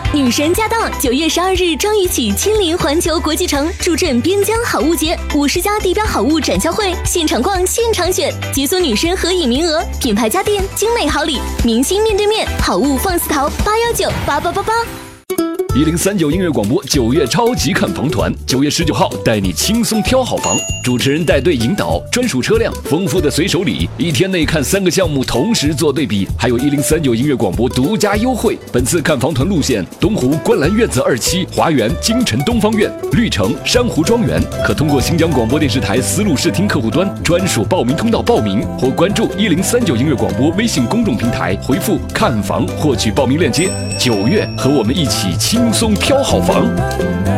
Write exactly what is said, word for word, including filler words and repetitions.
女神驾到！九月十二日张雨绮亲临环球国际城，助阵边疆好物节，五十家地标好物展销会，现场逛，现场选，解锁女神合影名额，品牌家电，精美好礼，明星面对面，好物放肆淘，八幺九八八八八。 一零三九音乐广播九月超级看房团，九月十九号带你轻松挑好房，主持人带队引导，专属车辆，丰富的随手礼，一天内看三个项目同时做对比，还有一零三九音乐广播独家优惠。本次看房团路线：东湖观澜院子二期、华园京城东方院、绿城珊瑚庄园，可通过新疆广播电视台思路视听客户端专属报名通道报名，或关注一零三九音乐广播微信公众平台，回复看房获取报名链接。九月和我们一起轻松挑好房。